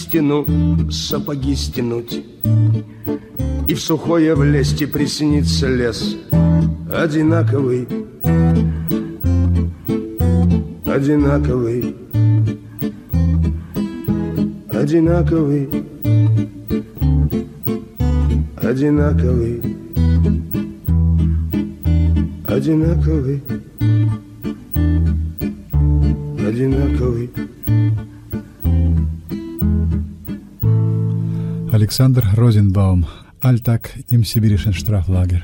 стену сапоги стянуть и в сухое влезть, и приснится лес одинаковый, одинаковый, одинаковый, одинаковый, одинаковый, одинаковый. Александр Розенбаум. Alltag im sibirischen Straflager.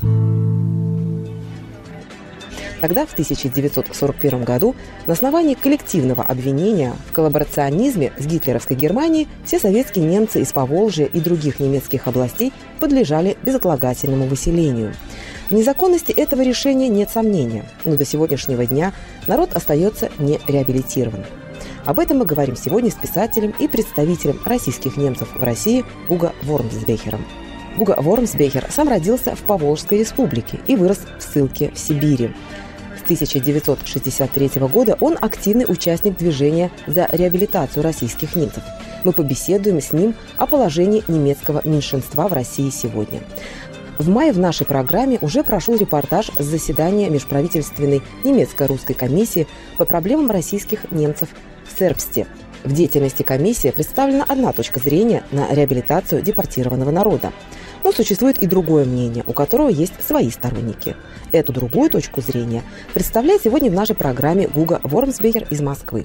Тогда, в 1941 году, на основании коллективного обвинения в коллаборационизме с гитлеровской Германией все советские немцы из Поволжья и других немецких областей подлежали безотлагательному выселению. В незаконности этого решения нет сомнения, но до сегодняшнего дня народ остается не реабилитированным. Об этом мы говорим сегодня с писателем и представителем российских немцев в России Гуго Вормсбехером. Гуго Вормсбехер сам родился в Поволжской республике и вырос в ссылке в Сибири. С 1963 года он активный участник движения за реабилитацию российских немцев. Мы побеседуем с ним о положении немецкого меньшинства в России сегодня. В мае в нашей программе уже прошел репортаж с заседания межправительственной немецко-русской комиссии по проблемам российских немцев в Сербсте. В деятельности комиссии представлена одна точка зрения на реабилитацию депортированного народа. Но существует и другое мнение, у которого есть свои сторонники. Эту другую точку зрения представляет сегодня в нашей программе Гуго Вормсбехер из Москвы.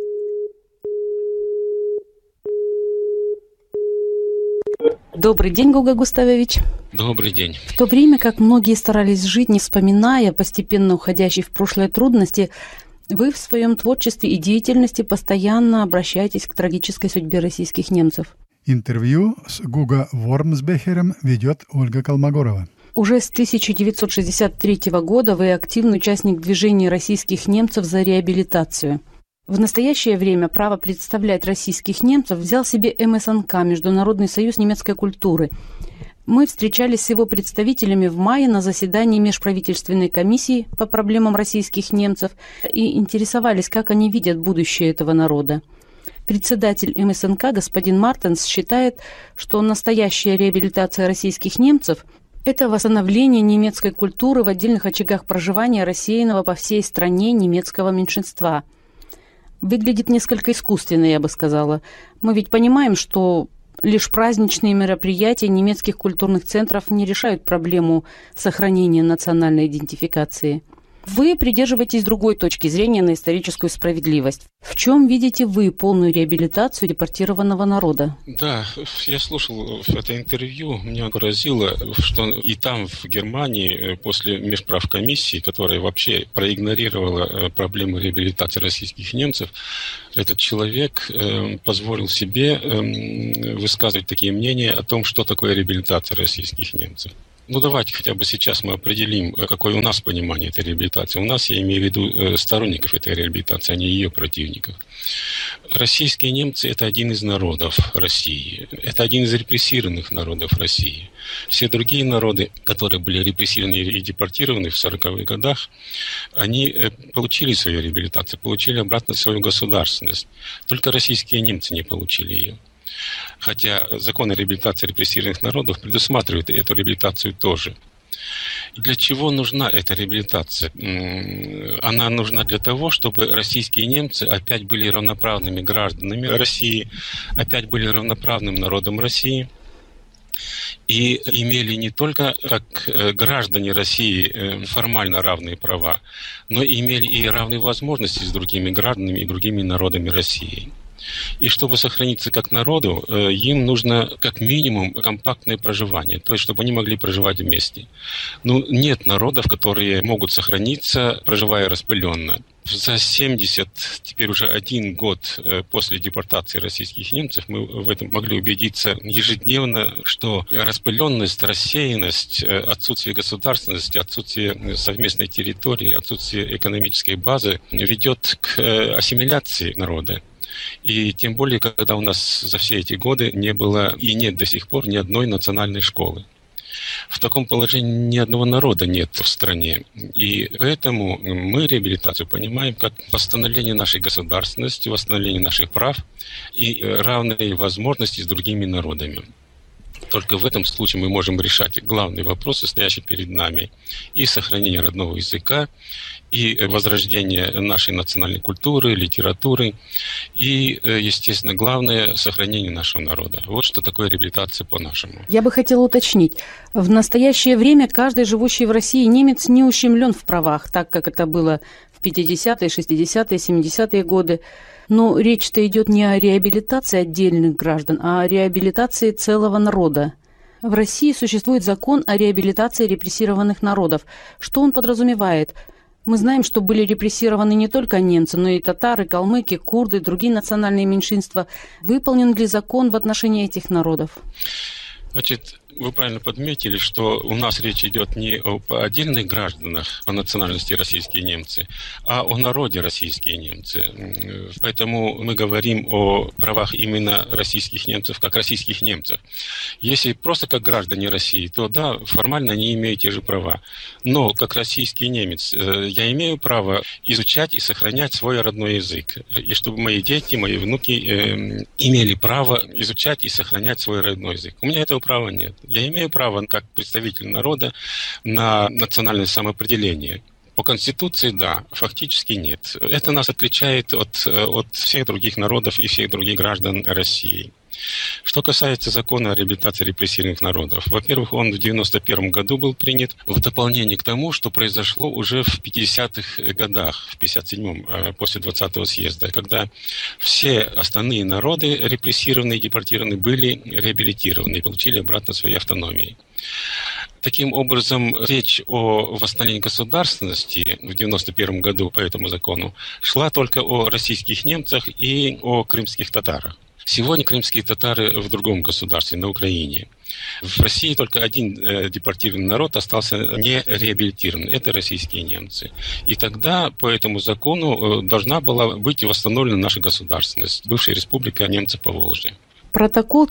Добрый день, Гуго Густавович. Добрый день. В то время как многие старались жить, не вспоминая постепенно уходящие в прошлое трудности, вы в своем творчестве и деятельности постоянно обращаетесь к трагической судьбе российских немцев. Интервью с Гуго Вормсбехером ведет Ольга Колмогорова. Уже с 1963 года вы активный участник движения российских немцев за реабилитацию. В настоящее время право представлять российских немцев взял себе МСНК, Международный союз немецкой культуры. Мы встречались с его представителями в мае на заседании межправительственной комиссии по проблемам российских немцев и интересовались, как они видят будущее этого народа. Председатель МСНК господин Мартенс считает, что настоящая реабилитация российских немцев – это восстановление немецкой культуры в отдельных очагах проживания рассеянного по всей стране немецкого меньшинства. Выглядит несколько искусственно, я бы сказала. Мы ведь понимаем, что лишь праздничные мероприятия немецких культурных центров не решают проблему сохранения национальной идентификации. Вы придерживаетесь другой точки зрения на историческую справедливость. В чем видите вы полную реабилитацию депортированного народа? Да, я слушал это интервью, меня поразило, что и там, в Германии, после межправкомиссии, которая вообще проигнорировала проблемы реабилитации российских немцев, этот человек позволил себе высказывать такие мнения о том, что такое реабилитация российских немцев. Ну, давайте хотя бы сейчас мы определим, какое у нас понимание этой реабилитации. У нас, я имею в виду сторонников этой реабилитации, а не ее противников. Российские немцы – это один из народов России. Это один из репрессированных народов России. Все другие народы, которые были репрессированы и депортированы в 40-х годах, они получили свою реабилитацию, получили обратно свою государственность. Только российские немцы не получили ее. Хотя закон о реабилитации репрессированных народов предусматривает эту реабилитацию тоже. И для чего нужна эта реабилитация? Она нужна для того, чтобы российские немцы опять были равноправными гражданами России, опять были равноправным народом России и имели не только как граждане России формально равные права, но и имели и равные возможности с другими гражданами и другими народами России. И чтобы сохраниться как народу, им нужно как минимум компактное проживание, то есть чтобы они могли проживать вместе. Ну, нет народов, которые могут сохраниться, проживая распыленно. За 70, теперь уже 1 год после депортации российских немцев мы в этом могли убедиться ежедневно, что распыленность, рассеянность, отсутствие государственности, отсутствие совместной территории, отсутствие экономической базы ведет к ассимиляции народа. И тем более, когда у нас за все эти годы не было и нет до сих пор ни одной национальной школы. В таком положении ни одного народа нет в стране. И поэтому мы реабилитацию понимаем как восстановление нашей государственности, восстановление наших прав и равные возможности с другими народами. Только в этом случае мы можем решать главные вопросы, стоящие перед нами. И сохранение родного языка, и возрождение нашей национальной культуры, литературы, и, естественно, главное – сохранение нашего народа. Вот что такое реабилитация по-нашему. Я бы хотела уточнить. В настоящее время каждый живущий в России немец не ущемлен в правах, так как это было в 50-е, 60-е, 70-е годы. Но речь-то идет не о реабилитации отдельных граждан, а о реабилитации целого народа. В России существует закон о реабилитации репрессированных народов. Что он подразумевает? Мы знаем, что были репрессированы не только немцы, но и татары, калмыки, курды, другие национальные меньшинства. Выполнен ли закон в отношении этих народов? Значит, вы правильно подметили, что у нас речь идет не об отдельных гражданах по национальности российские немцы, а о народе российские немцы. Поэтому мы говорим о правах именно российских немцев, как российских немцев. Если просто как граждане России, то да, формально они имеют те же права. Но как российский немец я имею право изучать и сохранять свой родной язык. И чтобы мои дети, мои внуки имели право изучать и сохранять свой родной язык. У меня этого права нет. Я имею право, как представитель народа, на национальное самоопределение. По Конституции, да, фактически нет. Это нас отличает от всех других народов и всех других граждан России. Что касается закона о реабилитации репрессированных народов, во-первых, он в 1991 году был принят в дополнение к тому, что произошло уже в 50-х годах, в 57-м, после 20-го съезда, когда все остальные народы, репрессированные и депортированные, были реабилитированы и получили обратно свои автономии. Таким образом, речь о восстановлении государственности в 1991 году по этому закону шла только о российских немцах и о крымских татарах. Сегодня крымские татары в другом государстве, на Украине. В России только один депортированный народ остался не реабилитирован. Это российские немцы. И тогда по этому закону должна была быть восстановлена наша государственность, бывшая республика немцев Поволжья. Протокол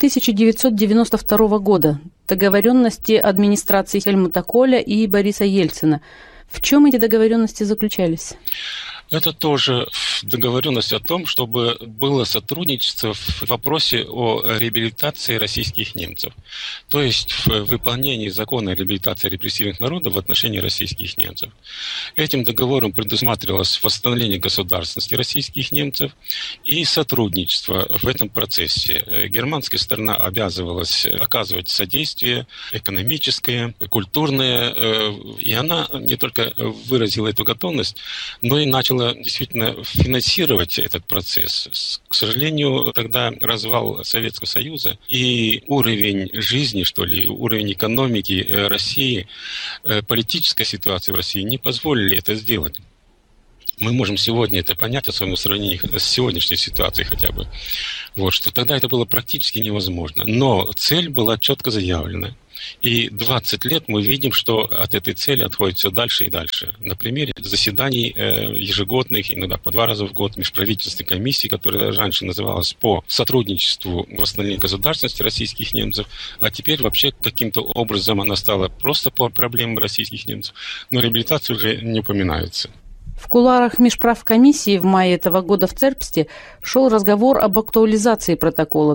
1992 года. Договоренности администрации Хельмута Коля и Бориса Ельцина. В чем эти договоренности заключались? Это тоже договоренность о том, чтобы было сотрудничество в вопросе о реабилитации российских немцев. То есть в выполнении закона о реабилитации репрессированных народов в отношении российских немцев. Этим договором предусматривалось восстановление государственности российских немцев и сотрудничество в этом процессе. Германская сторона обязывалась оказывать содействие экономическое, культурное, и она не только выразила эту готовность, но и начала действительно финансировать этот процесс. К сожалению, тогда развал Советского Союза и уровень жизни, уровень экономики России, политическая ситуация в России не позволили это сделать. Мы можем сегодня это понять, особенно в сравнении с сегодняшней ситуацией хотя бы. Вот, что тогда это было практически невозможно. Но цель была четко заявлена. И 20 лет мы видим, что от этой цели отходит все дальше и дальше. На примере заседаний ежегодных, иногда по 2 раза в год, межправительственной комиссии, которая раньше называлась по сотрудничеству в восстановлении государственности российских немцев, а теперь вообще каким-то образом она стала просто по проблемам российских немцев, но реабилитация уже не упоминается. В кулуарах межправкомиссии в мае этого года в Цербсте шел разговор об актуализации протокола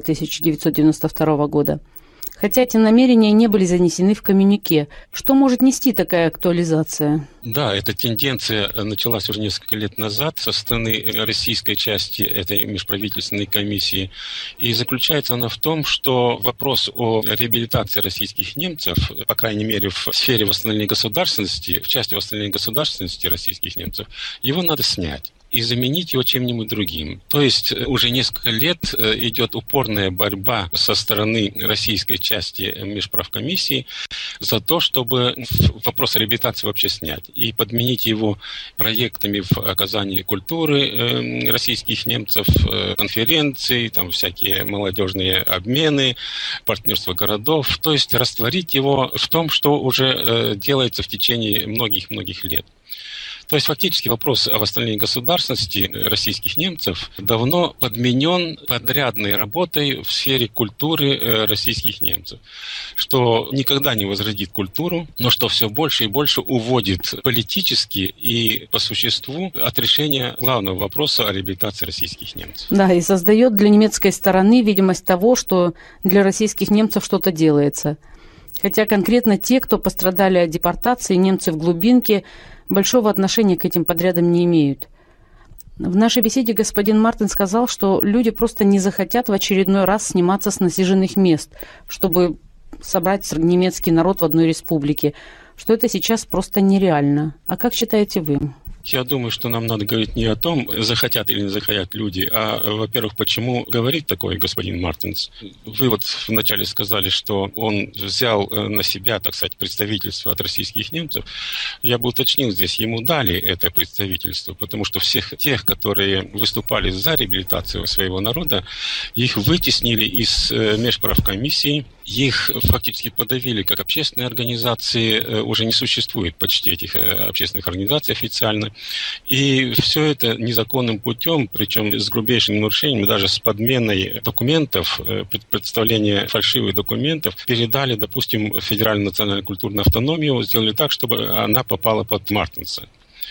1992 года. Хотя эти намерения не были занесены в коммюнике. Что может нести такая актуализация? Да, эта тенденция началась уже несколько лет назад со стороны российской части этой межправительственной комиссии. И заключается она в том, что вопрос о реабилитации российских немцев, по крайней мере в сфере восстановления государственности, в части восстановления государственности российских немцев, его надо снять и заменить его чем-нибудь другим. То есть уже несколько лет идет упорная борьба со стороны российской части межправкомиссии за то, чтобы вопрос реабилитации вообще снять и подменить его проектами в оказании культуры российских немцев, конференций, там всякие молодежные обмены, партнерство городов. То есть растворить его в том, что уже делается в течение многих-многих лет. То есть фактически вопрос о восстановлении государственности российских немцев давно подменен подрядной работой в сфере культуры российских немцев, что никогда не возродит культуру, но что все больше и больше уводит политически и по существу от решения главного вопроса о реабилитации российских немцев. Да, и создает для немецкой стороны видимость того, что для российских немцев что-то делается. Хотя конкретно те, кто пострадали от депортации, немцы в глубинке, большого отношения к этим подрядам не имеют. В нашей беседе господин Мартин сказал, что люди просто не захотят в очередной раз сниматься с насиженных мест, чтобы собрать немецкий народ в одной республике, что это сейчас просто нереально. А как считаете вы? Я думаю, что нам надо говорить не о том, захотят или не захотят люди, а, во-первых, почему говорит такой господин Мартинс. Вы вот вначале сказали, что он взял на себя, так сказать, представительство от российских немцев. Я бы уточнил здесь, ему дали это представительство, потому что всех тех, которые выступали за реабилитацию своего народа, их вытеснили из межправкомиссии, их фактически подавили как общественные организации, уже не существует почти этих общественных организаций официально. И все это незаконным путем, причем с грубейшими нарушениями, даже с подменой документов, представление фальшивых документов, передали, допустим, Федеральную национальную культурную автономию, сделали так, чтобы она попала под Мартинса.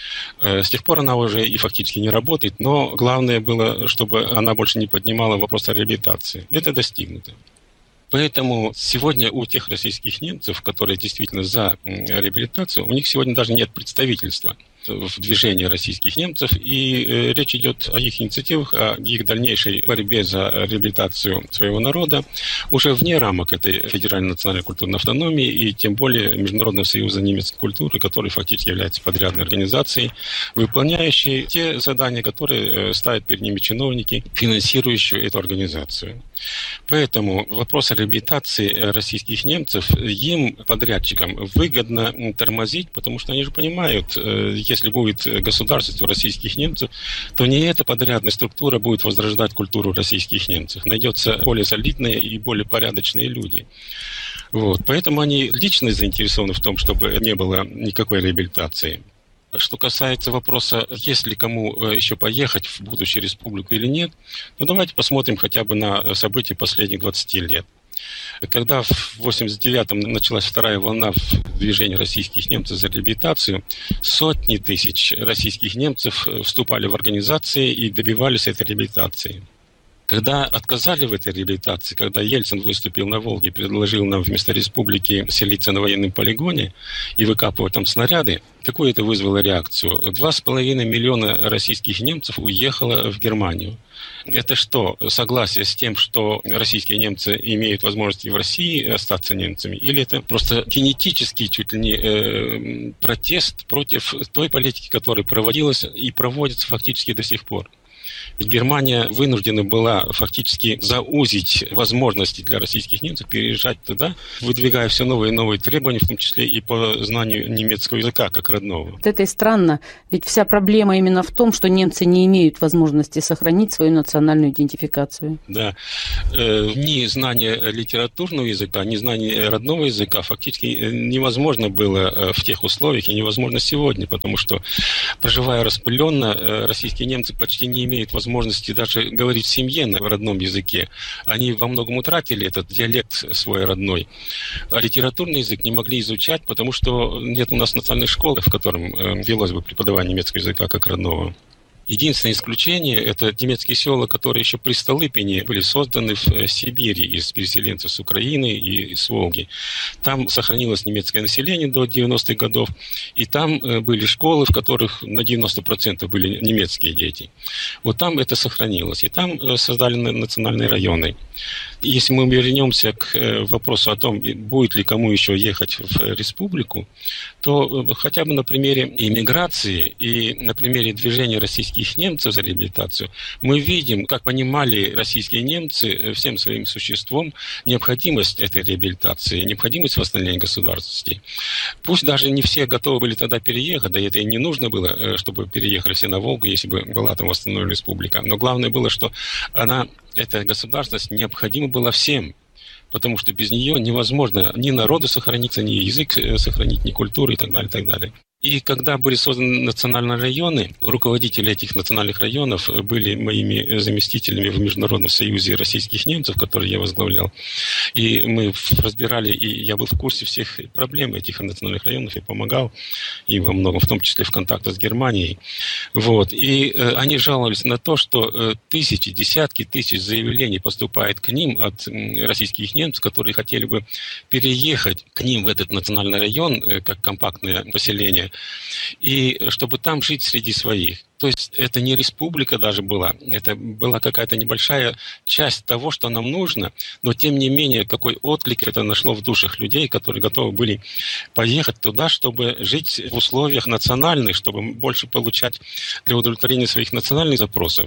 С тех пор она уже и фактически не работает, но главное было, чтобы она больше не поднимала вопрос о реабилитации. Это достигнуто. Поэтому сегодня у тех российских немцев, которые действительно за реабилитацию, у них сегодня даже нет представительства в движении российских немцев, и речь идет о их инициативах, о их дальнейшей борьбе за реабилитацию своего народа уже вне рамок этой Федеральной национальной культурной автономии и тем более Международного союза немецкой культуры, который фактически является подрядной организацией, выполняющей те задания, которые ставят перед ними чиновники, финансирующие эту организацию. Поэтому вопрос о реабилитации российских немцев им, подрядчикам, выгодно тормозить, потому что они же понимают, если будет государственность у российских немцев, то не эта подрядная структура будет возрождать культуру российских немцев. Найдется более солидные и более порядочные люди. Вот. Поэтому они лично заинтересованы в том, чтобы не было никакой реабилитации. Что касается вопроса, есть ли кому еще поехать в будущую республику или нет, ну давайте посмотрим хотя бы на события последних 20 лет. Когда в 1989-м началась вторая волна в движении российских немцев за реабилитацию, сотни тысяч российских немцев вступали в организации и добивались этой реабилитации. Когда отказали в этой реабилитации, когда Ельцин выступил на Волге и предложил нам вместо республики селиться на военном полигоне и выкапывать там снаряды, какую это вызвало реакцию? 2,5 миллиона российских немцев уехало в Германию. Это что, согласие с тем, что российские немцы имеют возможность и в России остаться немцами? Или это просто генетический чуть ли не протест против той политики, которая проводилась и проводится фактически до сих пор? Ведь Германия вынуждена была фактически заузить возможности для российских немцев переезжать туда, выдвигая все новые и новые требования, в том числе и по знанию немецкого языка как родного. Вот это и странно, ведь вся проблема именно в том, что немцы не имеют возможности сохранить свою национальную идентификацию. Да. Ни знание литературного языка, ни знание родного языка фактически невозможно было в тех условиях и невозможно сегодня, потому что, проживая распыленно, российские немцы почти не имеют возможности даже говорить в семье на родном языке. Они во многом утратили этот диалект свой родной. А литературный язык не могли изучать, потому что нет у нас национальной школы, в котором велось бы преподавание немецкого языка как родного. Единственное исключение – это немецкие села, которые еще при Столыпине были созданы в Сибири из переселенцев с Украины и с Волги. Там сохранилось немецкое население до 90-х годов, и там были школы, в которых на 90% были немецкие дети. Вот там это сохранилось, и там создали национальные районы. Если мы вернемся к вопросу о том, будет ли кому еще ехать в республику, то хотя бы на примере иммиграции и на примере движения российских немцев за реабилитацию мы видим, как понимали российские немцы всем своим существом необходимость этой реабилитации, необходимость восстановления государственности. Пусть даже не все готовы были тогда переехать, да это и не нужно было, чтобы переехали все на Волгу, если бы была там восстановлена республика. Но главное было, что эта государственность необходима была всем, потому что без нее невозможно ни народу сохраниться, ни язык сохранить, ни культуру и так далее, и так далее. И когда были созданы национальные районы, руководители этих национальных районов были моими заместителями в Международном союзе российских немцев, который я возглавлял. И мы разбирали, и я был в курсе всех проблем этих национальных районов и помогал им во многом, в том числе в контактах с Германией. Вот. И они жаловались на то, что тысячи, десятки тысяч заявлений поступает к ним от российских немцев, которые хотели бы переехать к ним в этот национальный район, как компактное поселение, и чтобы там жить среди своих. То есть это не республика даже была, это была какая-то небольшая часть того, что нам нужно, но тем не менее, какой отклик это нашло в душах людей, которые готовы были поехать туда, чтобы жить в условиях национальных, чтобы больше получать для удовлетворения своих национальных запросов.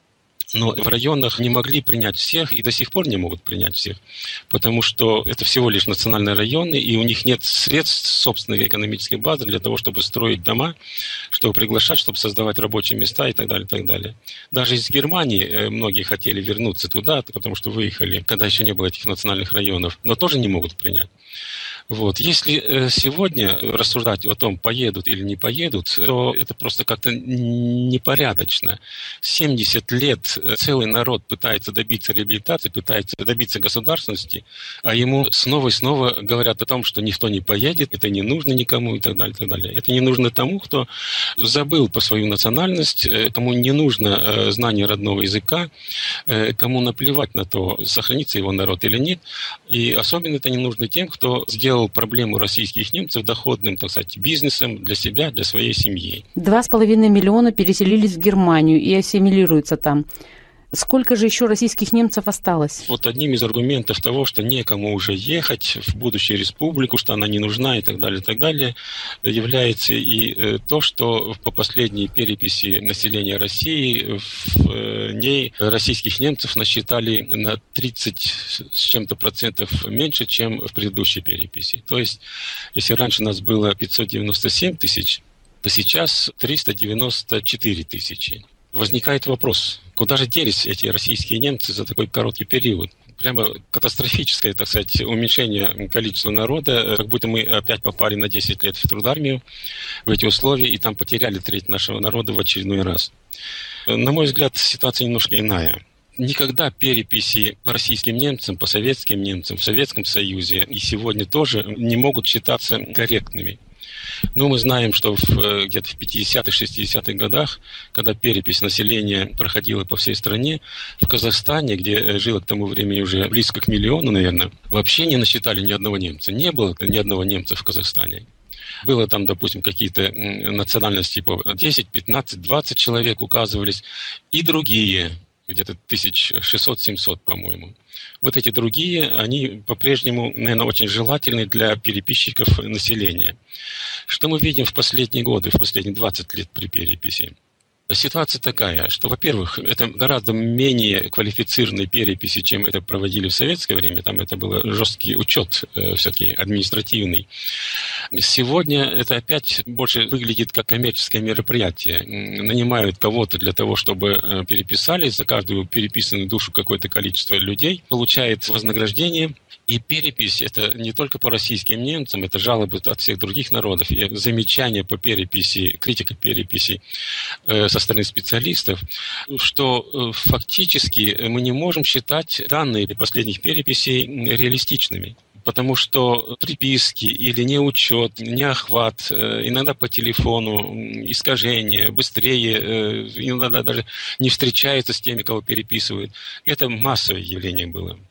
Но в районах не могли принять всех и до сих пор не могут принять всех, потому что это всего лишь национальные районы, и у них нет средств собственной экономической базы для того, чтобы строить дома, чтобы приглашать, чтобы создавать рабочие места и так далее, и так далее. Даже из Германии многие хотели вернуться туда, потому что выехали, когда еще не было этих национальных районов, но тоже не могут принять. Вот. Если сегодня рассуждать о том, поедут или не поедут, то это просто как-то непорядочно. 70 лет целый народ пытается добиться реабилитации, пытается добиться государственности, а ему снова и снова говорят о том, что никто не поедет, это не нужно никому и так далее, и так далее. Это не нужно тому, кто забыл по свою национальность, кому не нужно знание родного языка, кому наплевать на то, сохранится его народ или нет. И особенно это не нужно тем, кто сделал проблему российских немцев доходным, так сказать, бизнесом для себя, для своей семьи. 2,5 миллиона переселились в Германию и ассимилируются там. Сколько же еще российских немцев осталось? Вот одним из аргументов того, что некому уже ехать в будущую республику, что она не нужна и так далее, является и то, что по последней переписи населения России в ней российских немцев насчитали на 30 с чем-то процентов меньше, чем в предыдущей переписи. То есть, если раньше нас было 597 тысяч, то сейчас 394 тысячи. Возникает вопрос, куда же делись эти российские немцы за такой короткий период? Прямо катастрофическое, так сказать, уменьшение количества народа, как будто мы опять попали на 10 лет в трудармию, в эти условия, и там потеряли треть нашего народа в очередной раз. На мой взгляд, ситуация немножко иная. Никогда переписи по российским немцам, по советским немцам в Советском Союзе и сегодня тоже не могут считаться корректными. Но мы знаем, что где-то в 50-х, 60-х годах, когда перепись населения проходила по всей стране, в Казахстане, где жило к тому времени уже близко к миллиону, наверное, вообще не насчитали ни одного немца. Не было ни одного немца в Казахстане. Было там, допустим, какие-то национальности по 10, 15, 20 человек указывались, и другие, где-то 1600-700, по-моему. Вот эти другие, они по-прежнему, наверное, очень желательны для переписчиков населения. Что мы видим в последние годы, в последние 20 лет при переписи? Ситуация такая, что, во-первых, это гораздо менее квалифицированные переписи, чем это проводили в советское время. Там это был жесткий учет, все-таки административный. Сегодня это опять больше выглядит как коммерческое мероприятие. Нанимают кого-то для того, чтобы переписали. За каждую переписанную душу какое-то количество людей получает вознаграждение. И перепись – это не только по российским немцам, это жалобы от всех других народов, и замечания по переписи, критика переписи со стороны специалистов, что фактически мы не можем считать данные последних переписей реалистичными. Потому что приписки или неучет, неохват, иногда по телефону, искажения, быстрее, иногда даже не встречаются с теми, кого переписывают. Это массовое явление было.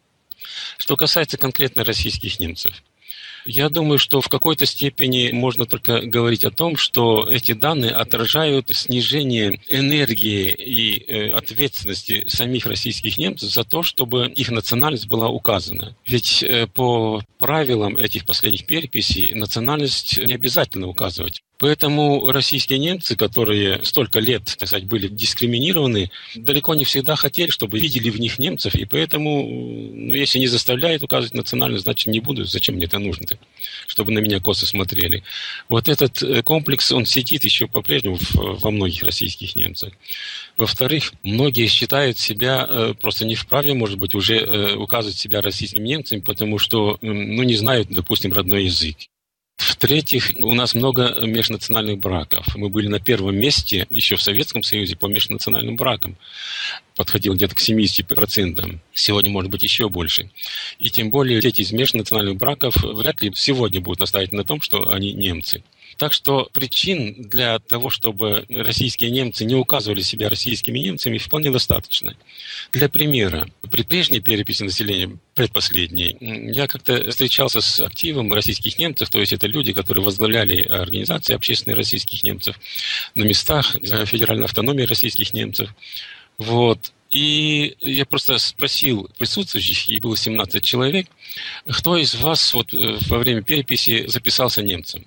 Что касается конкретно российских немцев, я думаю, что в какой-то степени можно только говорить о том, что эти данные отражают снижение энергии и ответственности самих российских немцев за то, чтобы их национальность была указана. Ведь по правилам этих последних переписей национальность не обязательно указывать. Поэтому российские немцы, которые столько лет, так сказать, были дискриминированы, далеко не всегда хотели, чтобы видели в них немцев, и поэтому, если не заставляют указывать национальность, значит, не буду, зачем мне это нужно-то, чтобы на меня косо смотрели. Вот этот комплекс, он сидит еще по-прежнему во многих российских немцах. Во-вторых, многие считают себя просто не вправе, может быть, уже указывать себя российскими немцами, потому что, не знают, допустим, родной язык. В-третьих, у нас много межнациональных браков. Мы были на первом месте еще в Советском Союзе по межнациональным бракам. Подходил где-то к 70%. Сегодня, может быть, еще больше. И тем более дети из межнациональных браков вряд ли сегодня будут настаивать на том, что они немцы. Так что причин для того, чтобы российские немцы не указывали себя российскими немцами, вполне достаточно. Для примера, при прежней переписи населения, предпоследней, я как-то встречался с активом российских немцев, то есть это люди, которые возглавляли организации общественные российских немцев на местах федеральной автономии российских немцев. Вот. И я просто спросил присутствующих, и было 17 человек, кто из вас вот во время переписи записался немцем.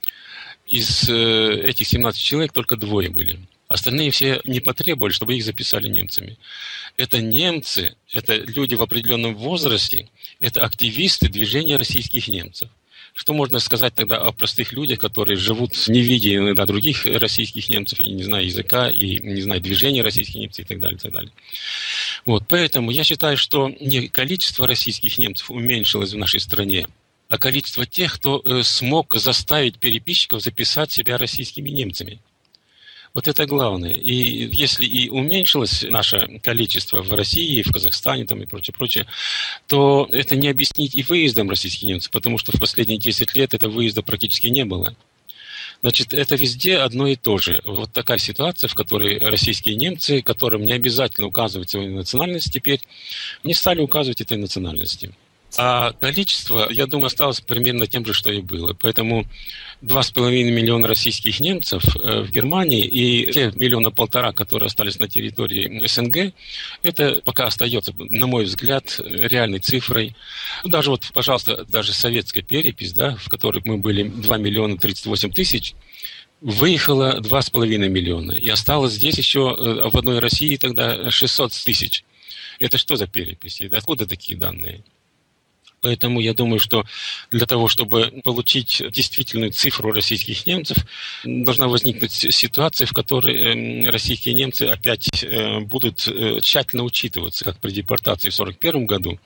Из этих 17 человек только 2 были. Остальные все не потребовали, чтобы их записали немцами. Это немцы, это люди в определенном возрасте, это активисты движения российских немцев. Что можно сказать тогда о простых людях, которые живут не видя иногда других российских немцев, и не зная языка, и не зная движения российских немцев и так далее, и так далее. Вот, поэтому я считаю, что не количество российских немцев уменьшилось в нашей стране, а количество тех, кто смог заставить переписчиков записать себя российскими немцами. Вот это главное. И если и уменьшилось наше количество в России, в Казахстане там, и прочее, то это не объяснить и выездом российских немцев, потому что в последние 10 лет этого выезда практически не было. Значит, это везде одно и то же. Вот такая ситуация, в которой российские немцы, которым не обязательно указывать свою национальность теперь, не стали указывать этой национальности. А количество, я думаю, осталось примерно тем же, что и было. Поэтому 2,5 миллиона российских немцев в Германии и те 1,5 миллиона, которые остались на территории СНГ, это пока остается, на мой взгляд, реальной цифрой. Даже вот, пожалуйста, даже советская перепись, да, в которой мы были 2 миллиона 38 тысяч, выехало 2,5 миллиона. И осталось здесь еще в одной России тогда 600 тысяч. Это что за перепись? Это откуда такие данные? Поэтому я думаю, что для того, чтобы получить действительную цифру российских немцев, должна возникнуть ситуация, в которой российские немцы опять будут тщательно учитываться, как при депортации в 1941 году,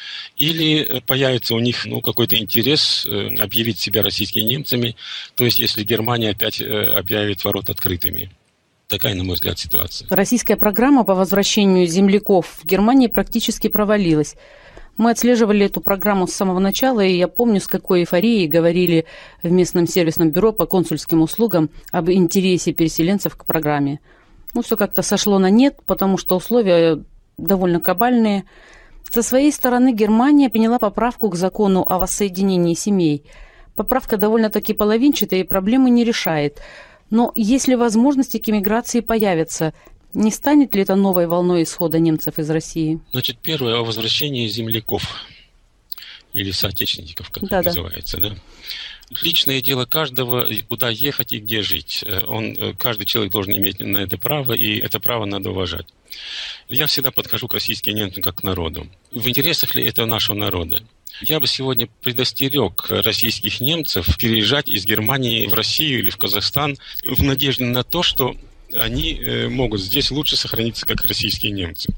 или появится у них какой-то интерес объявить себя российскими немцами, то есть если Германия опять объявит ворота открытыми. Такая, на мой взгляд, ситуация. Российская программа по возвращению земляков в Германии практически провалилась. Мы отслеживали эту программу с самого начала, и я помню, с какой эйфорией говорили в местном сервисном бюро по консульским услугам об интересе переселенцев к программе. Все как-то сошло на нет, потому что условия довольно кабальные. Со своей стороны Германия приняла поправку к закону о воссоединении семей. Поправка довольно-таки половинчатая и проблемы не решает. Но если возможности к эмиграции появятся, не станет ли это новой волной исхода немцев из России? Значит, первое о возвращении земляков или соотечественников, как это называется, да? Личное дело каждого, куда ехать и где жить. Каждый человек должен иметь на это право, и это право надо уважать. Я всегда подхожу к российским немцам как к народу. В интересах ли это нашего народа? Я бы сегодня предостерег российских немцев переезжать из Германии в Россию или в Казахстан в надежде на то, что они могут здесь лучше сохраниться как российские немцы.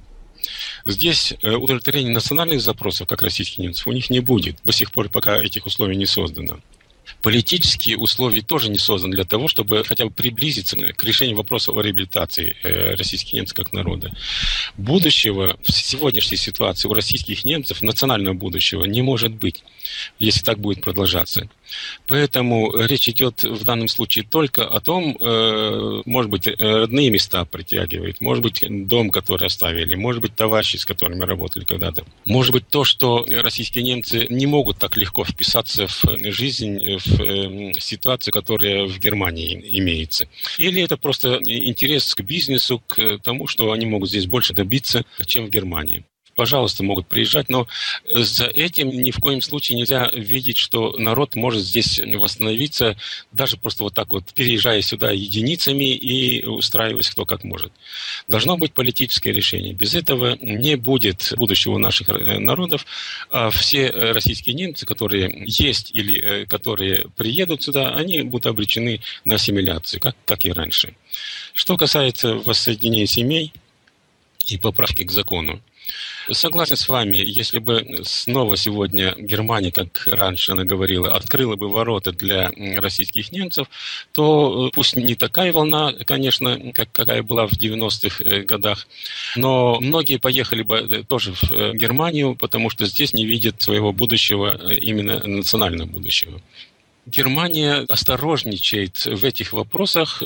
Здесь удовлетворение национальных запросов, как российских немцев, у них не будет. До сих пор, пока этих условий не создано. Политические условия тоже не созданы для того, чтобы хотя бы приблизиться к решению вопроса о реабилитации российских немцев как народа. Будущего в сегодняшней ситуации у российских немцев, национального будущего, не может быть, если так будет продолжаться. Поэтому речь идет в данном случае только о том, может быть, родные места притягивает, может быть, дом, который оставили, может быть, товарищи, с которыми работали когда-то. Может быть, то, что российские немцы не могут так легко вписаться в жизнь, в ситуацию, которая в Германии имеется. Или это просто интерес к бизнесу, к тому, что они могут здесь больше добиться, чем в Германии. Пожалуйста, могут приезжать, но за этим ни в коем случае нельзя видеть, что народ может здесь восстановиться, даже просто вот так вот, переезжая сюда единицами и устраиваясь кто как может. Должно быть политическое решение. Без этого не будет будущего наших народов. А все российские немцы, которые есть или которые приедут сюда, они будут обречены на ассимиляцию, как и раньше. Что касается воссоединения семей и поправки к закону, Согласен с вами, если бы снова сегодня Германия, как раньше она говорила, открыла бы ворота для российских немцев, то пусть не такая волна, конечно, какая была в 90-х годах, но многие поехали бы тоже в Германию, потому что здесь не видят своего будущего, именно национального будущего. Германия осторожничает в этих вопросах,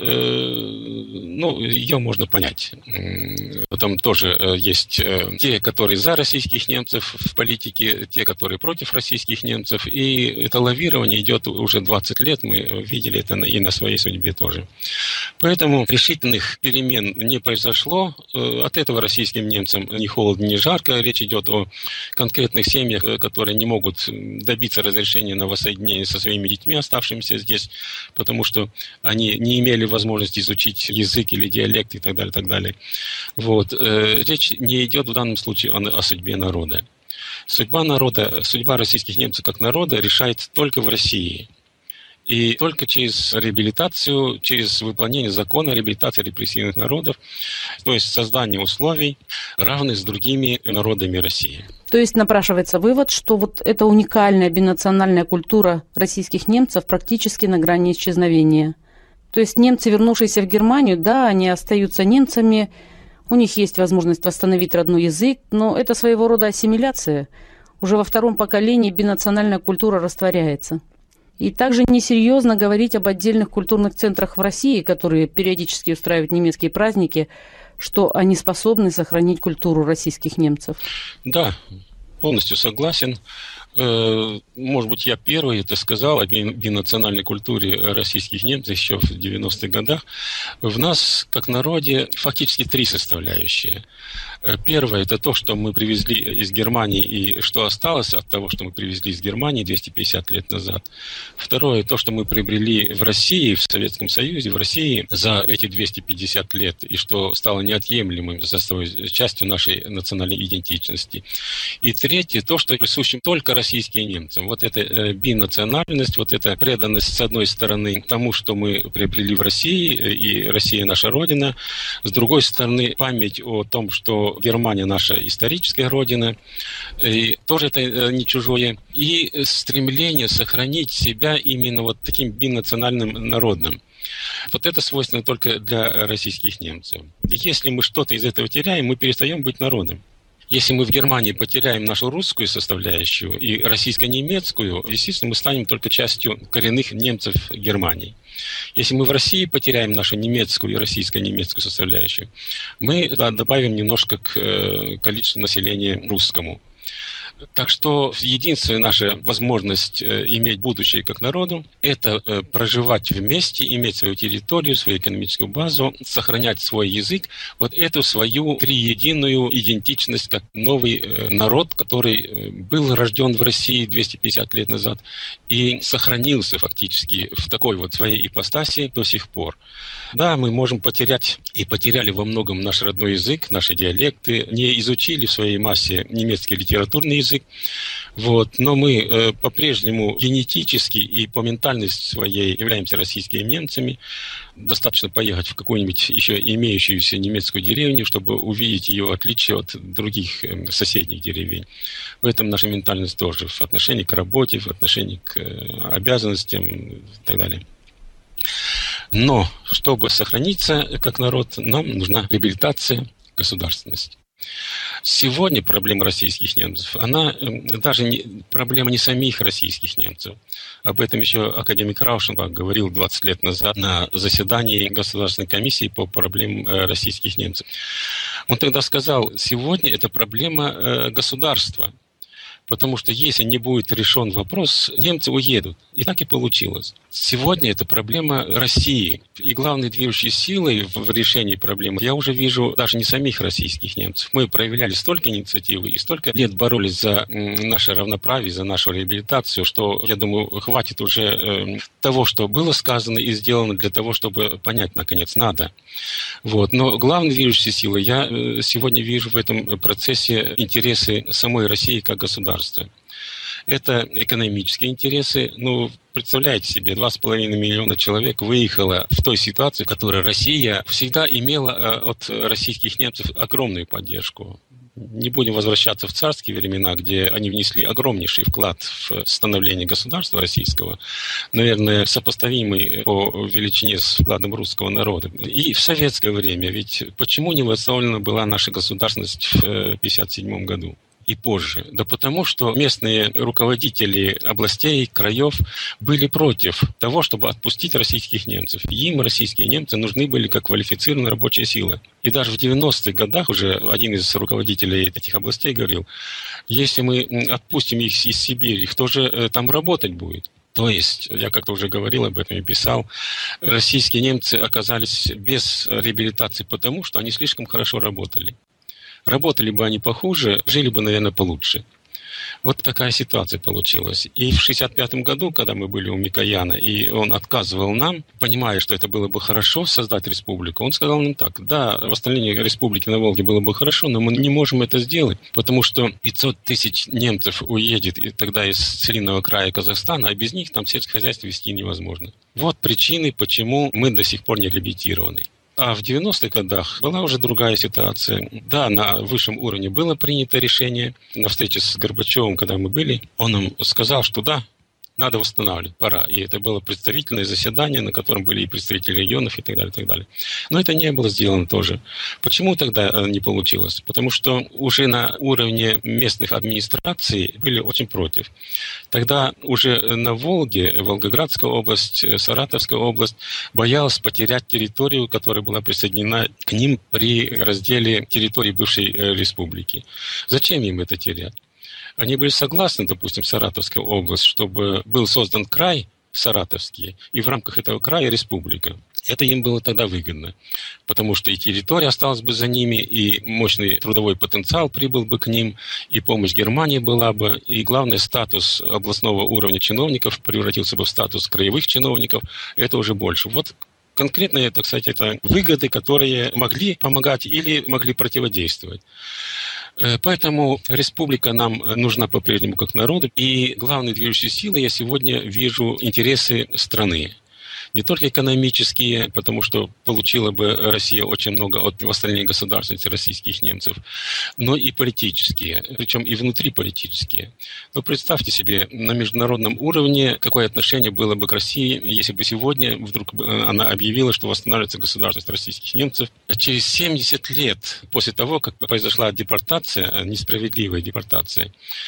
ее можно понять. Там тоже есть те, которые за российских немцев в политике, те, которые против российских немцев, и это лавирование идет уже 20 лет, мы видели это и на своей судьбе тоже. Поэтому решительных перемен не произошло, от этого российским немцам ни холодно, ни жарко, речь идет о конкретных семьях, которые не могут добиться разрешения на воссоединение со своими детьми, оставшимися здесь, потому что они не имели возможности изучить язык или диалект и так далее, так далее. Вот. Речь не идет в данном случае о судьбе народа. Судьба российских немцев как народа решается только в России. И только через реабилитацию, через выполнение закона о реабилитации репрессивных народов, то есть создание условий, равных с другими народами России. То есть напрашивается вывод, что вот эта уникальная бинациональная культура российских немцев практически на грани исчезновения. То есть немцы, вернувшиеся в Германию, да, они остаются немцами, у них есть возможность восстановить родной язык, но это своего рода ассимиляция. Уже во втором поколении бинациональная культура растворяется. И также несерьезно говорить об отдельных культурных центрах в России, которые периодически устраивают немецкие праздники, что они способны сохранить культуру российских немцев. Да, полностью согласен. Может быть, я первый это сказал о бинациональной культуре российских немцев еще в 90-х годах. В нас, как народе, фактически три составляющие. Первое – это то, что мы привезли из Германии и что осталось от того, что мы привезли из Германии 250 лет назад. Второе – то, что мы приобрели в России, в Советском Союзе, в России за эти 250 лет, и что стало неотъемлемым составной частью нашей национальной идентичности. И третье – то, что присуще только российским немцам. Вот эта бинациональность, вот эта преданность, с одной стороны, тому, что мы приобрели в России, и Россия наша родина, с другой стороны, память о том, что Германия наша историческая родина, и тоже это не чужое, и стремление сохранить себя именно вот таким бинациональным народом. Вот это свойственно только для российских немцев. Если мы что-то из этого теряем, мы перестаем быть народом. Если мы в Германии потеряем нашу русскую составляющую и российско-немецкую, естественно, мы станем только частью коренных немцев Германии. Если мы в России потеряем нашу немецкую и российско-немецкую составляющую, мы добавим немножко к количеству населения русскому. Так что единственная наша возможность иметь будущее как народу – это проживать вместе, иметь свою территорию, свою экономическую базу, сохранять свой язык, вот эту свою триединую идентичность как новый народ, который был рожден в России 250 лет назад и сохранился фактически в такой вот своей ипостаси до сих пор. Да, мы можем потерять и потеряли во многом наш родной язык, наши диалекты, не изучили в своей массе немецкий литературный язык, вот, но мы по-прежнему генетически и по ментальности своей являемся российскими немцами. Достаточно поехать в какую-нибудь еще имеющуюся немецкую деревню, чтобы увидеть ее отличие от других соседних деревень. В этом наша ментальность тоже, в отношении к работе, в отношении к обязанностям и так далее. Но, чтобы сохраниться как народ, нам нужна реабилитация, государственность. Сегодня проблема российских немцев, она даже проблема не самих российских немцев. Об этом еще академик Раушенбах говорил 20 лет назад на заседании Государственной комиссии по проблемам российских немцев. Он тогда сказал, сегодня это проблема государства. Потому что если не будет решен вопрос, немцы уедут. И так и получилось. Сегодня это проблема России. И главной движущей силой в решении проблемы я уже вижу даже не самих российских немцев. Мы проявляли столько инициативы и столько лет боролись за наше равноправие, за нашу реабилитацию, что, я думаю, хватит уже того, что было сказано и сделано для того, чтобы понять, наконец, надо. Вот. Но главной движущей силой я сегодня вижу в этом процессе интересы самой России как государства. Это экономические интересы. Ну, представляете себе, 2,5 миллиона человек выехало в той ситуации, в которой Россия всегда имела от российских немцев огромную поддержку. Не будем возвращаться в царские времена, где они внесли огромнейший вклад в становление государства российского, наверное, сопоставимый по величине с вкладом русского народа. И в советское время, ведь почему не восстановлена была наша государственность в 1957 году? И позже. Да потому, что местные руководители областей, краев были против того, чтобы отпустить российских немцев. Им российские немцы нужны были как квалифицированная рабочая сила. И даже в 90-х годах уже один из руководителей этих областей говорил, если мы отпустим их из Сибири, кто же там работать будет? То есть, я как-то уже говорил об этом и писал, российские немцы оказались без реабилитации потому, что они слишком хорошо работали. Работали бы они похуже, жили бы, наверное, получше. Вот такая ситуация получилась. И в 1965 году, когда мы были у Микояна, и он отказывал нам, понимая, что это было бы хорошо создать республику, он сказал нам так: да, восстановление республики на Волге было бы хорошо, но мы не можем это сделать, потому что 500 тысяч немцев уедет тогда из целинного края Казахстана, а без них там сельское хозяйство вести невозможно. Вот причины, почему мы до сих пор не реабилитированы. А в 90-х годах была уже другая ситуация. Да, на высшем уровне было принято решение. На встрече с Горбачевым, когда мы были, он нам сказал, что да, надо восстанавливать, пора. И это было представительное заседание, на котором были и представители регионов и так далее, и так далее. Но это не было сделано тоже. Почему тогда не получилось? Потому что уже на уровне местных администраций были очень против. Тогда уже на Волге, Волгоградская область, Саратовская область боялась потерять территорию, которая была присоединена к ним при разделе территории бывшей республики. Зачем им это терять? Они были согласны, допустим, Саратовская область, чтобы был создан край Саратовский, и в рамках этого края республика. Это им было тогда выгодно, потому что и территория осталась бы за ними, и мощный трудовой потенциал прибыл бы к ним, и помощь Германии была бы, и главное, статус областного уровня чиновников превратился бы в статус краевых чиновников, это уже больше. Вот конкретные, так сказать, это выгоды, которые могли помогать или могли противодействовать. Поэтому республика нам нужна по-прежнему как народу. И главной движущей силой я сегодня вижу интересы страны. Не только экономические, потому что получила бы Россия очень много от восстановления государственности российских немцев, но и политические, причем и внутриполитические. Но представьте себе, на международном уровне какое отношение было бы к России, если бы сегодня вдруг она объявила, что восстанавливается государственность российских немцев. Через 70 лет после того, как произошла депортация, несправедливая депортация,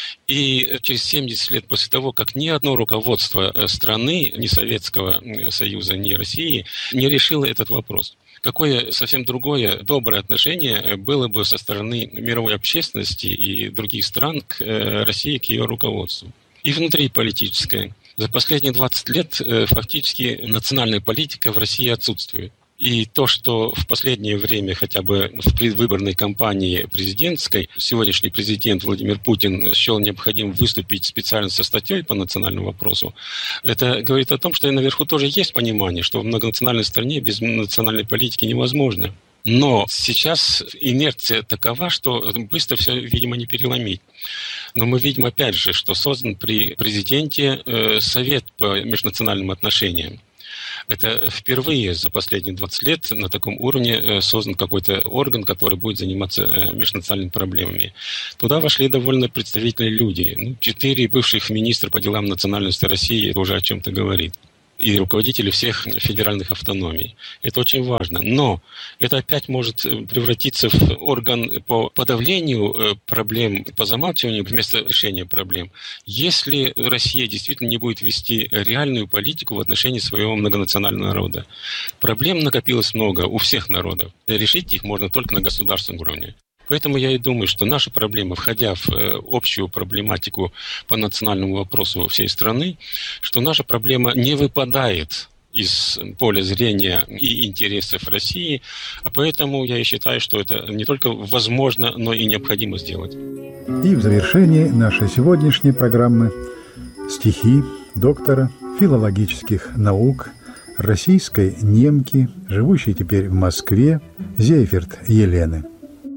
и через 70 лет после того, как ни одно руководство страны, ни Советского Союза, ни России, не решило этот вопрос. Какое совсем другое, доброе отношение было бы со стороны мировой общественности и других стран к России, к ее руководству. И внутриполитическое. За последние 20 лет фактически национальная политика в России отсутствует. И то, что в последнее время, хотя бы в предвыборной кампании президентской, сегодняшний президент Владимир Путин счел необходимым выступить специально со статьей по национальному вопросу, это говорит о том, что и наверху тоже есть понимание, что в многонациональной стране без национальной политики невозможно. Но сейчас инерция такова, что быстро все, видимо, не переломить. Но мы видим, опять же, что создан при президенте Совет по межнациональным отношениям. Это впервые за последние 20 лет на таком уровне создан какой-то орган, который будет заниматься межнациональными проблемами. Туда вошли довольно представительные люди. 4 бывших министра по делам национальности России, это уже о чем-то говорит. И руководители всех федеральных автономий. Это очень важно. Но это опять может превратиться в орган по подавлению проблем, по замалчиванию вместо решения проблем, если Россия действительно не будет вести реальную политику в отношении своего многонационального народа. Проблем накопилось много у всех народов. Решить их можно только на государственном уровне. Поэтому я и думаю, что наша проблема, входя в общую проблематику по национальному вопросу всей страны, что наша проблема не выпадает из поля зрения и интересов России, а поэтому я и считаю, что это не только возможно, но и необходимо сделать. И в завершении нашей сегодняшней программы стихи доктора филологических наук, российской немки, живущей теперь в Москве, Зейферт Елены.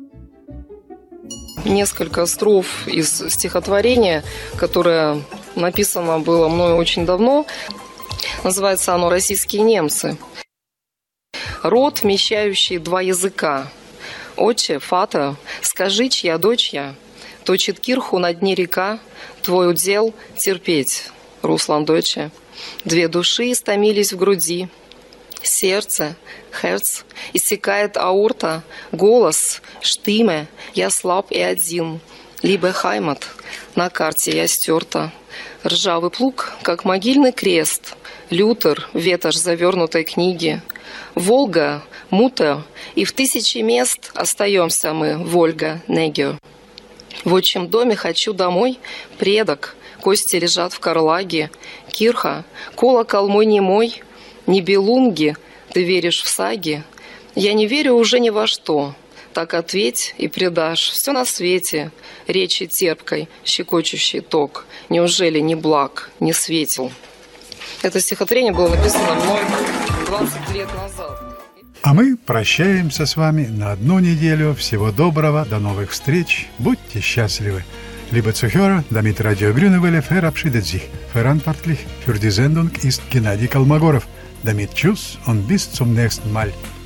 Несколько строф из стихотворения, которое написано было мною очень давно. Называется оно «Российские немцы». Род, вмещающий 2 языка. Отче, Фата, скажи, чья дочь я? Точит кирху на дне река, твой удел терпеть, Руслан доче. Две души истомились в груди, сердце, херц, иссякает аорта, голос, штиме, я слаб и один, либо хаймат, на карте я стерта. Ржавый плуг, как могильный крест, Лютер, ветошь завернутой книги, Волга, мута, и в 1000 мест остаемся мы, Вольга, Негио. В отчим доме хочу домой, предок, кости лежат в карлаге, кирха, колокол мой немой, нибелунги, ты веришь в саги? Я не верю уже ни во что. Так ответь и предашь все на свете, речи терпкой, щекочущий ток. Неужели ни благ, ни светил? Это стихотворение было написано мной 20 лет назад. А мы прощаемся с вами на 1 неделю. Всего доброго, до новых встреч. Будьте счастливы. Liebe Zuhörer, damit Radio Grünewelle verabschiedet sich. Verantwortlich für die Sendung ist Gennady Kolmogorov. Damit tschüss und bis zum nächsten Mal.